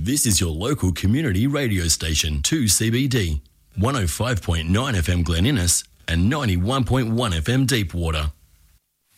This is your local community radio station, 2CBD, 105.9 FM Glen Innes and 91.1 FM Deepwater.